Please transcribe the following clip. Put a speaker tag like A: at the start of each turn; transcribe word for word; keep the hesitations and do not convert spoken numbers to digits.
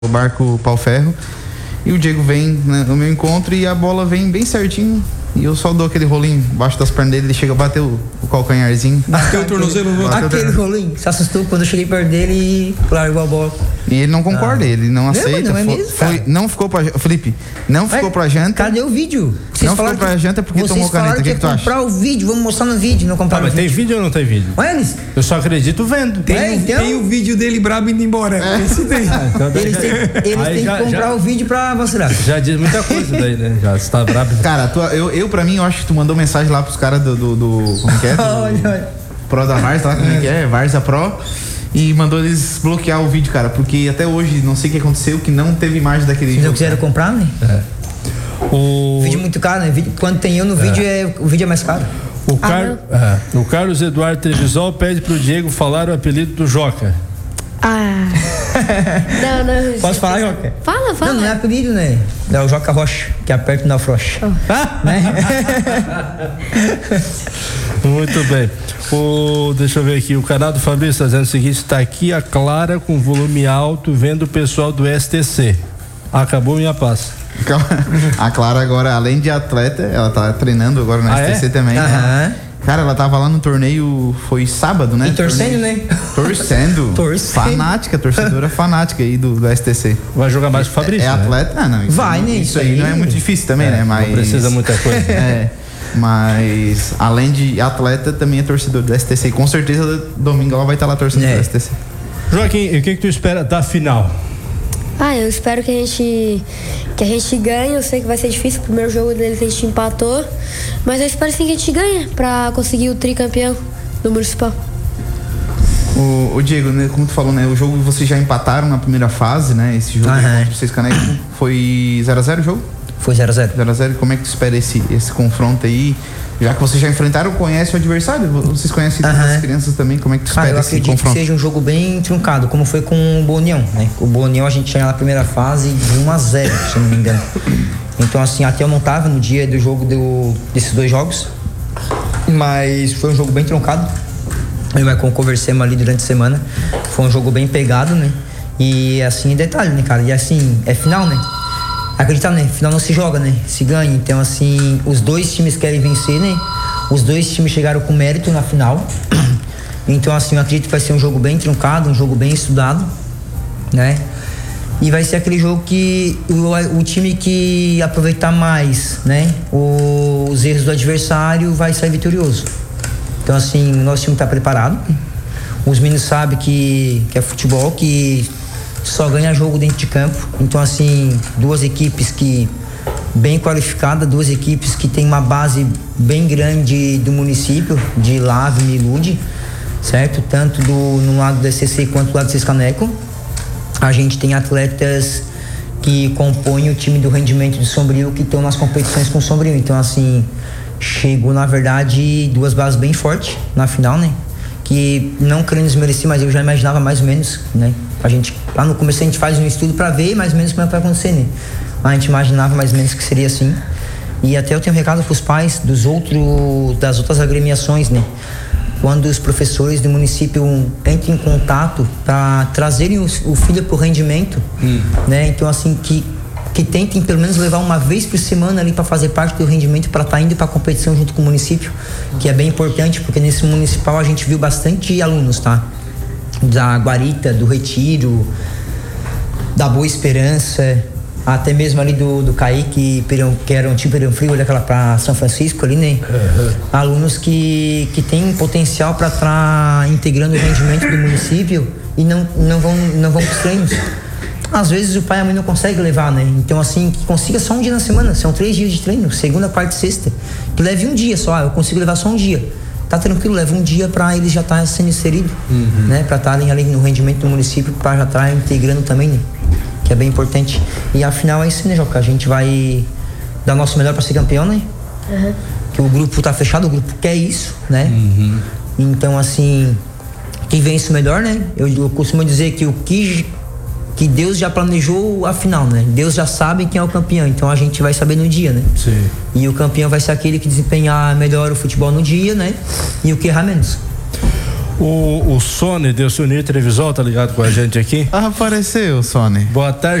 A: o barco pau-ferro. E o Diego vem, né, no meu encontro e a bola vem bem certinho. E eu só dou aquele rolinho embaixo das pernas dele, ele chega a bater o, o calcanharzinho.
B: Bateu o tornozelo no outro.
C: Aquele rolinho, se assustou quando eu cheguei perto dele e largou a bola.
A: E ele não concorda, ah. ele não aceita.
C: Não, não é mesmo,
A: foi, não ficou pra Felipe, não ficou
C: Mas,
A: pra janta.
C: Cadê o vídeo?
A: Vocês não ficou pra janta porque tomou caneta. O que, que tu acha?
C: Comprar o vídeo, vamos mostrar no vídeo, não comprar
B: tá,
C: o
B: mas
C: vídeo.
B: Tem vídeo ou não tem vídeo?
C: Olha eles.
B: Eu só acredito vendo.
D: Tem,
C: é, então?
D: tem o vídeo dele brabo indo embora. É. Esse tem.
B: Ah, então
C: eles têm, eles têm
B: já,
C: que comprar
B: já,
C: o vídeo pra vacilar.
B: Já diz muita coisa daí, né? Já está brabo.
A: Cara, tu, eu, eu pra mim, eu acho que tu mandou mensagem lá pros caras do, do, do. Como que é? Do,
C: olha, olha.
A: Pro da Varsa, lá, como é que é? Varsa Pro. E mandou eles bloquear o vídeo, cara, porque até hoje não sei o que aconteceu, que não teve imagem daquele
C: vídeo.
A: Vocês
C: não quiseram comprar, né?
B: É. O
C: vídeo muito caro, né? Vídeo, quando tem eu no é. vídeo, é, o vídeo é mais caro.
B: O, Car... ah, é. o Carlos Eduardo Trevisol pede pro Diego falar o apelido do Joca.
E: Ah. Não, não.
C: Posso falar, Joca?
E: Fala, fala.
C: Não, não é apelido, né? É o Joca Rocha, que aperta na frocha. Oh. Ah, né?
B: Muito bem. O, deixa eu ver aqui, o canal do Fabrício está dizendo o seguinte: está aqui a Clara com volume alto vendo o pessoal do S T C. Acabou minha paz.
A: A Clara agora, além de atleta, ela tá treinando agora no ah, S T C é? também.
C: Aham.
A: Né? Cara, ela tava lá no torneio, foi sábado, né?
C: E torcendo,
A: torneio,
C: né?
A: Torcendo.
C: Torcendo.
A: Fanática, torcedora fanática aí do, do S T C.
B: Vai jogar mais com o Fabrício,
A: É, é atleta?
B: né?
A: Ah, não. Isso
C: Vai,
A: não,
C: né?
A: Isso aí não é muito difícil também,
B: é,
A: né? Mas
B: não precisa muita coisa.
A: É. Mas, além de atleta, também é torcedor do S T C. E com certeza, domingo ela vai estar lá torcendo é. do S T C.
B: Joaquim, e o que, que tu espera da final?
E: Ah, eu espero que a gente que a gente ganhe. Eu sei que vai ser difícil. O primeiro jogo deles a gente empatou, mas eu espero sim que a gente ganhe pra conseguir o tricampeão do Municipal.
A: O, o Diego, né, como tu falou, né? O jogo vocês já empataram na primeira fase, né? Esse jogo contra vocês Caneco foi zero a zero o jogo?
C: Foi zero a zero.
A: zero a zero. Como é que tu espera esse, esse confronto aí? Já que vocês já enfrentaram, conhecem o adversário? Vocês conhecem todas as crianças também? Como é que tu espera
C: ah, eu
A: esse
C: acredito
A: confronto?
C: Que seja um jogo bem truncado, como foi com o Boa União, né? O Boa União a gente tinha na primeira fase de um a zero, se eu não me engano. Então, assim, até eu não tava no dia do jogo do, desses dois jogos, mas foi um jogo bem truncado. Eu e o Maicon conversamos ali durante a semana. Foi um jogo bem pegado, né? E, assim, detalhe, né, cara? E, assim, é final, né? Acreditar, né? Final não se joga, né? Se ganha. Então, assim, os dois times querem vencer, né? Os dois times chegaram com mérito na final. Então, assim, eu acredito que vai ser um jogo bem truncado, um jogo bem estudado, né? E vai ser aquele jogo que o, o time que aproveitar mais, né? O, os erros do adversário vai sair vitorioso. Então, assim, o nosso time está preparado. Os meninos sabem que, que é futebol, que só ganha jogo dentro de campo. Então, assim, duas equipes que bem qualificadas, duas equipes que tem uma base bem grande do município, de Lave e Milude, certo? Tanto do, no lado do S C C quanto do lado do Ciscaneco. A gente tem atletas que compõem o time do rendimento de Sombrio, que estão nas competições com Sombrio. Então, assim, chegou, na verdade, duas bases bem fortes na final, né? Que não querendo desmerecer, mas eu já imaginava mais ou menos, né? A gente, lá no começo a gente faz um estudo para ver mais ou menos como é que vai acontecer, né? A gente imaginava mais ou menos que seria assim. E até eu tenho um recado para os pais dos outros, das outras agremiações, né? Quando os professores do município entram em contato para trazerem o, o filho para o rendimento, hum. né? Então, assim, que, que tentem pelo menos levar uma vez por semana ali para fazer parte do rendimento, para estar tá indo para a competição junto com o município, que é bem importante, porque nesse municipal a gente viu bastante alunos, tá? Da Guarita, do Retiro, da Boa Esperança, até mesmo ali do, do Kaique, que era um tipo Perão Frio, olha aquela pra São Francisco ali, né? Uhum. Alunos que, que têm potencial para estar tá integrando o rendimento do município e não, não vão, não vão pros treinos. Às vezes o pai e a mãe não conseguem levar, né? Então, assim, que consiga só um dia na semana, são três dias de treino, segunda, quarta e sexta. Que leve um dia só, eu consigo levar só um dia. Tá tranquilo, leva um dia para eles já estar tá sendo inserido, uhum. né? Para estarem ali no rendimento do município, para já estar tá integrando também, né? Que é bem importante. E afinal é isso, né, Joca? A gente vai dar o nosso melhor para ser campeão, né? Uhum. Que o grupo tá fechado, o grupo quer isso, né? Uhum. Então, assim, quem vence o melhor, né? Eu, eu costumo dizer que o que, que Deus já planejou a final, né? Deus já sabe quem é o campeão, então a gente vai saber no dia, né?
B: Sim.
C: E o campeão vai ser aquele que desempenhar melhor o futebol no dia, né? E o que errar menos.
B: O, o Sony, Deus Unir Trevisol, tá ligado com a gente aqui?
A: Ah, apareceu, Sony.
B: Boa tarde.